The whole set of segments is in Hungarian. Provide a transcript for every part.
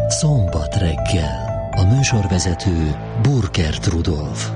Szombat reggel. A műsorvezető Burkert Rudolf.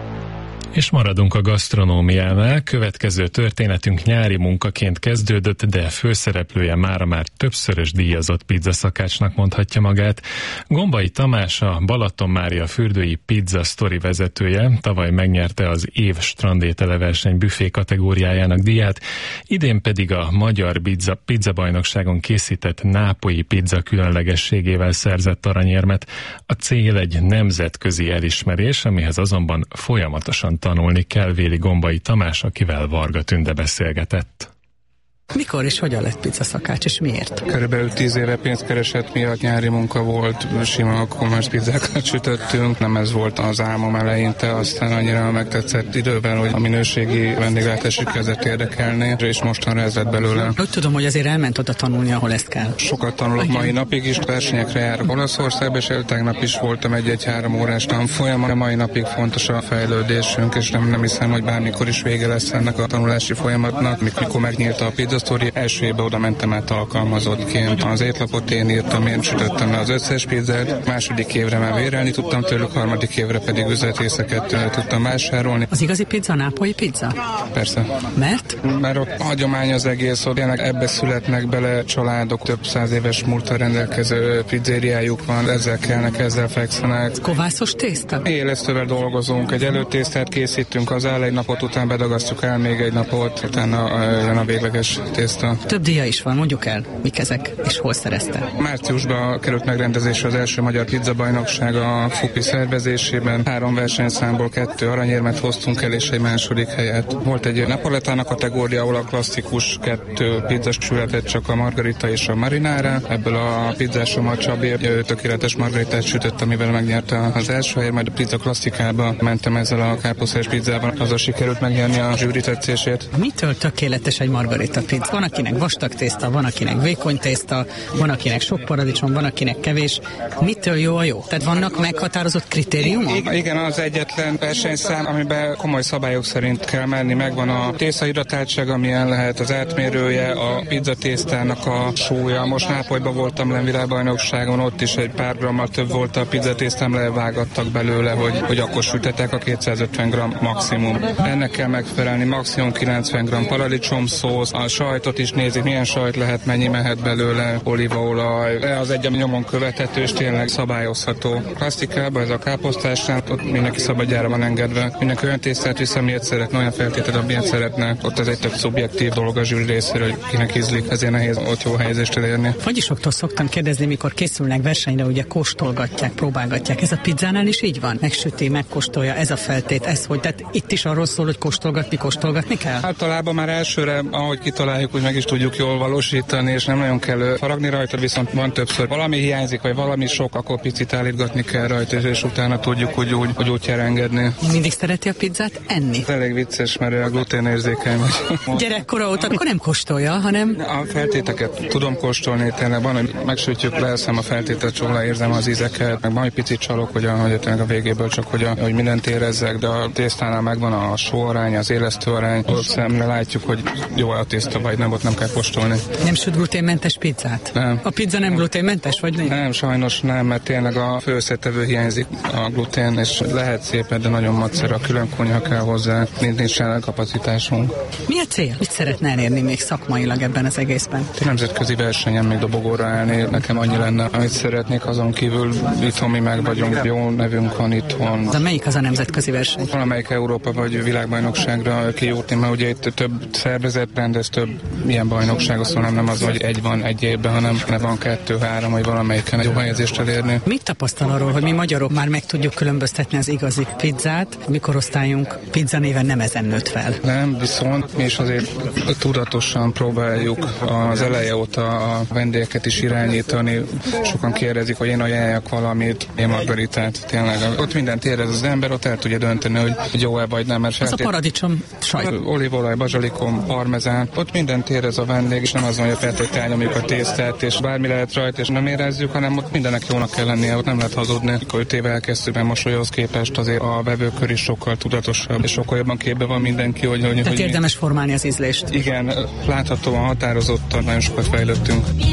És maradunk a gasztronómiánál. Következő történetünk nyári munkaként kezdődött, de főszereplője mára már többszörös díjazott pizzaszakácsnak mondhatja magát. Gombai Tamás, a Balaton Mária fürdői Pizza Story vezetője, tavaly megnyerte az év strandétele verseny büfé kategóriájának díját, idén pedig a Magyar Pizza Bajnokságon készített nápolyi pizza különlegességével szerzett aranyérmet. A cél egy nemzetközi elismerés, amihez azonban folyamatosan tanulni kell, véli Gombai Tamás, akivel Varga Tünde beszélgetett. Mikor és hogyan lett pizzaszakács, és miért? Körülbelül 10 éve pénzkereset miatt nyári munka volt, sima komers pizzákat sütöttünk, nem ez volt az álmom eleinte, aztán annyira megtetszett időben, hogy a minőségi vendéglátási kezdett érdekelni, és mostanra ez lett belőle. Úgy tudom, hogy azért elment oda tanulni, ahol ezt kell. Sokat tanulok mai napig is, versenyekre járok Olaszországba, és tegnap is voltam egy 3 órás tanfolyam. A mai napig fontos a fejlődésünk, és nem hiszem, hogy bármikor is vége lesz ennek a tanulási folyamatnak. Mikor megnyílt a Pizza Story, első évben oda mentem át alkalmazottként. Az étlapot én írtam, én sütöttem le az összes pizzát. Második évre már vérelni tudtam tőlük, harmadik évre pedig üzletrészeket tudtam vásárolni. Az igazi pizza, nápolyi pizza? Persze. Mert? Mert a hagyomány az egész, hogy tényleg ebbe születnek bele családok, több 100 éves múlttal rendelkező pizzériájuk van, ezzel kelnek, ezzel fekszenek. Kovászos tészta? Élesztővel dolgozunk, egy előtésztát készítünk, az áll egy napot, után bedagasztjuk el még egy napot, utána jön a végleges tészta. Több díja is van, mondjuk el, mik ezek, és hol szerezte? Márciusban került megrendezésre az első magyar pizzabajnokság a FUPI szervezésében. 3 versenyszámból 2 aranyérmet hoztunk el, és egy második helyet. Volt egy napoletana kategória, ahol a klasszikus 2 pizzas született, csak a margarita és a marinara. Ebből a pizzásom Csabi tökéletes margaritát sütött, amivel megnyerte az első helyet, majd a pizza klasszikába mentem ezzel a káposztás pizzával. Azzal sikerült megnyerni a zsűri tetszését. Mitől tökéletes egy margarita pizza? Van akinek vastag tészta, van akinek vékony tészta, van akinek sok paradicsom, van akinek kevés. Mitől jó a jó? Tehát vannak meghatározott kritériumok? Igen, az egyetlen versenyszám, amiben komoly szabályok szerint kell menni, megvan a tészta hidratáltsága, amilyen lehet az átmérője, a pizza tésztának a súlya. Most Nápolyban voltam lenn világbajnokságon, ott is egy pár grammal több volt a pizza tésztám, levágattak belőle, hogy akkor sütetek, a 250 g maximum. Ennek kell megfelelni, maximum 90 g paradicsom szósz, a sajtot is nézik, milyen sajt lehet, mennyi mehet belőle, olívaolaj. Az egy, ami nyomon követhető, és tényleg szabályozható. Klasszikában ez a káposztásnál, ott mindenki szabadjára van engedve. Mindenki olyan tésztát visz, amilyet szeretne, olyan feltételt, amilyet szeretne. Ott ez egy tök szubjektív dolog a zsűri részéről, hogy kinek ízlik, ezért nehéz ott jó helyezést elérni. Fagyisoktól szoktam kérdezni, mikor készülnek versenyre, ugye kóstolgatják, próbálgatják. Ez a pizzánál is így van? Megsüti, megkóstolja, ez a feltét, ez hogy? Tehát itt is arról szól, hogy kóstolgatni kell? Általában már elsőre, ahogy kitaláljuk, hogy meg is tudjuk jól valósítani, és nem nagyon kell faragni rajta, viszont van többször valami hiányzik, vagy valami sok, akkor picit állítgatni kell rajta, és utána tudjuk, hogy úgy kell engedni. Mindig szereti a pizzát enni? Elég vicces, mert a gluténérzékeny vagy. Gyerekkora óta akkor nem kóstolja, hanem... A feltéteket tudom kóstolni, tényleg van, hogy megsütjük, leszem a feltétet, csak leérzem az ízeket, meg majd picit csalok, hogy a végéből csak, hogy mindent érezzek, de a tésztánál megvan a sóarány, az élesztő arány, ott szemre látjuk, hogy jó a tészta, vagy nem, ott nem kell kóstolni. Nem süt gluténmentes pizzát? Nem. A pizza nem gluténmentes, vagy mi? Nem, sajnos nem, mert tényleg a fő összetevő hiányzik, a glutén, és lehet szépen, de nagyon macer, a külön konyha kell hozzá, nincs kapacitásunk. Mi a cél? Mit szeretne elérni még szakmailag ebben az egészben? Nemzetközi versenyen még dobogóra állni, nekem annyi lenne, amit szeretnék, azon kívül itthon mi meg vagyunk, jó nevünk van itthon. De melyik az a nemzetközi verseny? Valamelyik Európa vagy világbajnokságra kijutni, mert ugye itt több szervezet rendez, több ilyen bajnokságot, szóval nem az, hogy egy van egy évben, hanem van 2-3, vagy valamelyiken jó helyezést elérni. Mit tapasztal arról, hogy mi magyarok már meg tudjuk különböztetni az igazi pizzát, a mi korosztályunk pizza néven nem ezen nőtt fel? Nem, viszont mi is azért tudatosan próbáljuk az eleje óta a vendégeket is irányítani. Sokan kérdezik, hogy én ajánljak valamit, én margaritát, tényleg. Ott mindent érez az ember, ott el tudja dönteni, hogy jó-e vagy nem. Mert az a paradicsom sajt. Olívaolaj, bazsalikom, parmezán, ott mindent érez a vendég, és nem az, hogy feltétlenül elnyomjuk a tésztát, és bármi lehet rajta, és nem érezzük, hanem ott mindenek jónak kell lennie, ott nem lehet hazudni. Amikor 5 éve elkezdtük mosolyhoz képest, azért a vevőkör is sokkal tudatosabb, és sokkal jobban képbe van mindenki, hogy érdemes formálni az ízlést. Igen, láthatóan, határozottan nagyon sokat fejlődtünk.